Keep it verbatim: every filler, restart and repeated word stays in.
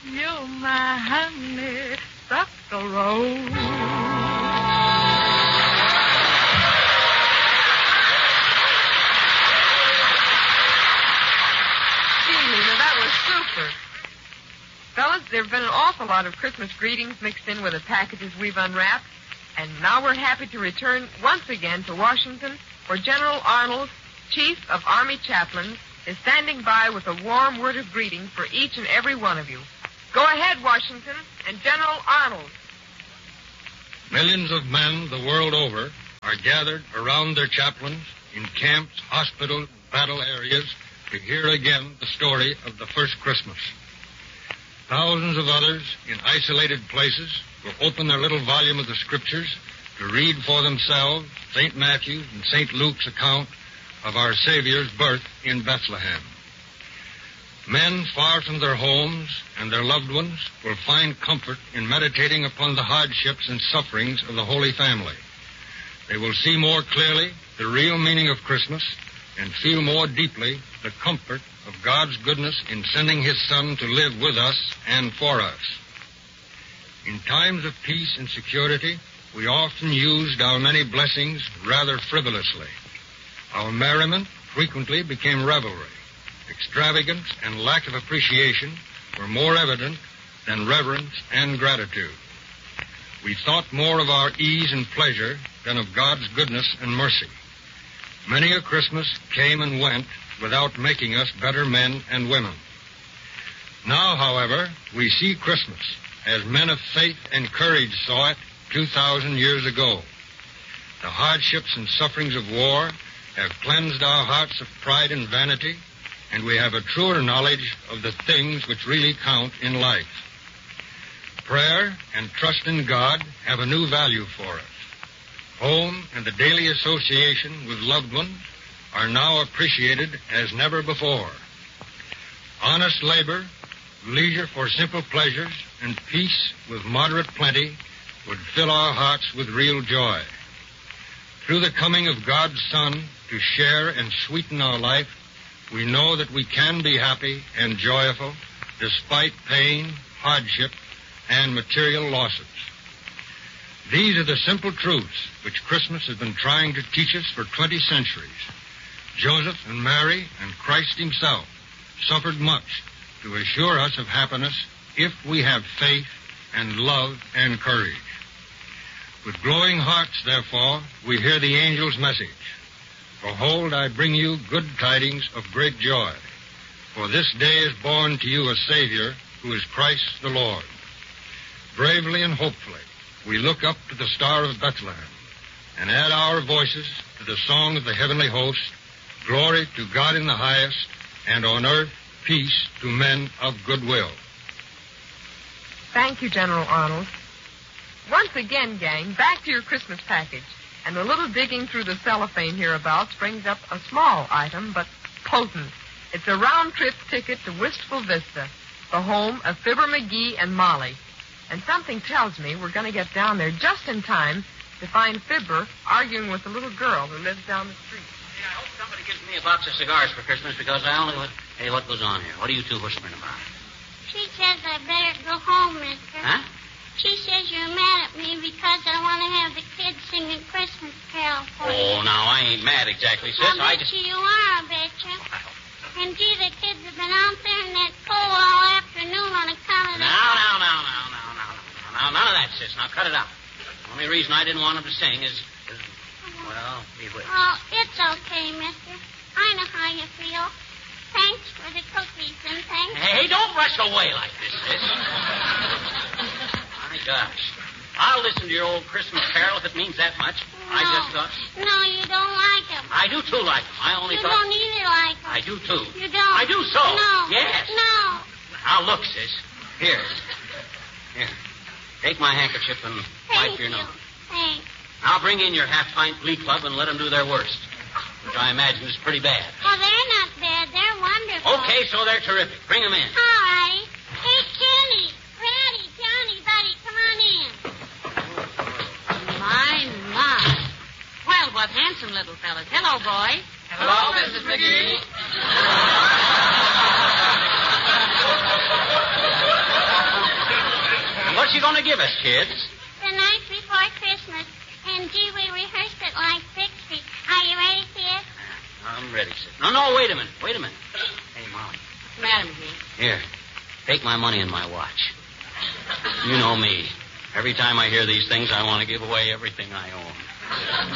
You're my honeysuckle rose. Gee, Nina, that was super. Fellas, there have been an awful lot of Christmas greetings mixed in with the packages we've unwrapped. And now we're happy to return once again to Washington, where General Arnold, Chief of Army Chaplains, is standing by with a warm word of greeting for each and every one of you. Go ahead, Washington, and General Arnold. Millions of men the world over are gathered around their chaplains in camps, hospitals, battle areas to hear again the story of the first Christmas. Thousands of others in isolated places will open their little volume of the Scriptures to read for themselves Saint Matthew's and Saint Luke's account of our Savior's birth in Bethlehem. Men far from their homes and their loved ones will find comfort in meditating upon the hardships and sufferings of the Holy Family. They will see more clearly the real meaning of Christmas and feel more deeply the comfort of God's goodness in sending His Son to live with us and for us. In times of peace and security, we often used our many blessings rather frivolously. Our merriment frequently became revelry. Extravagance and lack of appreciation were more evident than reverence and gratitude. We thought more of our ease and pleasure than of God's goodness and mercy. Many a Christmas came and went without making us better men and women. Now, however, we see Christmas as men of faith and courage saw it two thousand years ago. The hardships and sufferings of war have cleansed our hearts of pride and vanity, and we have a truer knowledge of the things which really count in life. Prayer and trust in God have a new value for us. Home and the daily association with loved ones are now appreciated as never before. Honest labor, leisure for simple pleasures, and peace with moderate plenty would fill our hearts with real joy. Through the coming of God's Son to share and sweeten our life, we know that we can be happy and joyful despite pain, hardship, and material losses. These are the simple truths which Christmas has been trying to teach us for twenty centuries. Joseph and Mary and Christ Himself suffered much to assure us of happiness if we have faith and love and courage. With glowing hearts, therefore, we hear the angel's message. Behold, I bring you good tidings of great joy. For this day is born to you a Savior, who is Christ the Lord. Bravely and hopefully, we look up to the Star of Bethlehem and add our voices to the song of the heavenly host, glory to God in the highest, and on earth peace to men of good will. Thank you, General Arnold. Once again, gang, back to your Christmas package. And a little digging through the cellophane hereabouts brings up a small item, but potent. It's a round-trip ticket to Wistful Vista, the home of Fibber McGee and Molly. And something tells me we're going to get down there just in time to find Fibber arguing with a little girl who lives down the street. Hey, I hope somebody gives me a box of cigars for Christmas, because I only... Hey, what goes on here? What are you two whispering about? She says I better go home, mister. Huh? She says you're mad at me because I want to have the kids singing Christmas carol for you. Oh, now, I ain't mad exactly, sis. I I bet just... you you are, I bet you. And gee, the kids have been out there in that cold all afternoon on account of Now, that. now, now, now, now, now, now, now, none of that, sis. Now, cut it out. The only reason I didn't want them to sing is... is well, be with us. Oh, it's okay, mister. I know how you feel. Thanks for the cookies and thanks. Hey, don't rush away like this, sis. My gosh. I'll listen to your old Christmas carol if it means that much. No. I just thought... No, you don't like them. I do, too, like them. I only you thought... don't either like them. I do, too. You don't. I do so. No. Yes. No. Now, look, sis. Here. Here. Take my handkerchief and Thank wipe your you. nose. Thanks. Now bring in your half-pint glee club and let them do their worst, which I imagine is pretty bad. Oh, they're not bad. They're wonderful. Okay, so they're terrific. Bring them in. All righty. Hey, Kenny, Patty, Johnny, Buddy, come on in. My, my. Well, what handsome little fellas. Hello, boys. Hello, Missus McGee. going to give us, kids? The night before Christmas. And, gee, we rehearsed it like Dixie. Are you ready, kid? I'm ready, sis. No, no, wait a minute. Wait a minute. Hey, Mom. What's the matter, McGee? Here. Take my money and my watch. You know me. Every time I hear these things, I want to give away everything I own.